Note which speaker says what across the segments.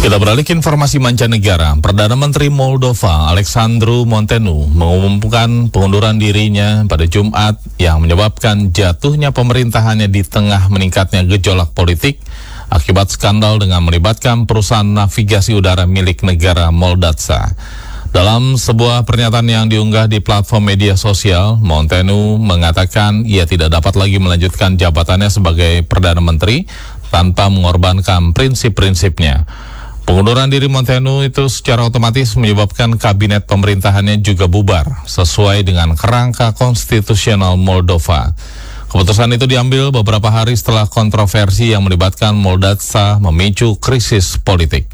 Speaker 1: Kita beralih ke informasi mancanegara. Perdana Menteri Moldova Alexandru Montenu mengumumkan pengunduran dirinya pada Jumat yang menyebabkan jatuhnya pemerintahannya di tengah meningkatnya gejolak politik akibat skandal dengan melibatkan perusahaan navigasi udara milik negara Moldavia. Dalam sebuah pernyataan yang diunggah di platform media sosial, Montenu mengatakan ia tidak dapat lagi melanjutkan jabatannya sebagai Perdana Menteri tanpa mengorbankan prinsip-prinsipnya. Pengunduran diri Montenu itu secara otomatis menyebabkan kabinet pemerintahannya juga bubar sesuai dengan kerangka konstitusional Moldova. Keputusan itu diambil beberapa hari setelah kontroversi yang melibatkan Moldavia memicu krisis politik.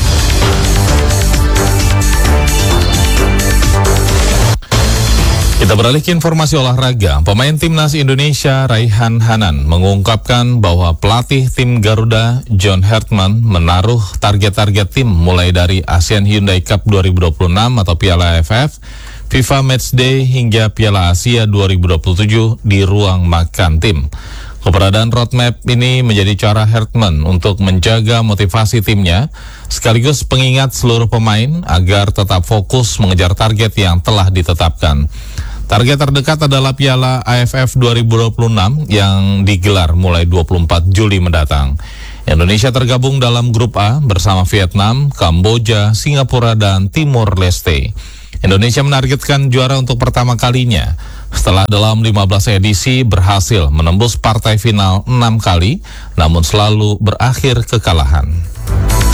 Speaker 1: Kita beralih ke informasi olahraga. Pemain timnas Indonesia Raihan Hanan mengungkapkan bahwa pelatih tim Garuda John Hartman menaruh target-target tim mulai dari ASEAN Hyundai Cup 2026 atau Piala AFF, FIFA Matchday hingga Piala Asia 2027 di ruang makan tim. Keberadaan roadmap ini menjadi cara Hartman untuk menjaga motivasi timnya, sekaligus pengingat seluruh pemain agar tetap fokus mengejar target yang telah ditetapkan. Target terdekat adalah Piala AFF 2026 yang digelar mulai 24 Juli mendatang. Indonesia tergabung dalam grup A bersama Vietnam, Kamboja, Singapura, dan Timor Leste. Indonesia menargetkan juara untuk pertama kalinya setelah dalam 15 edisi berhasil menembus partai final 6 kali, namun selalu berakhir kekalahan.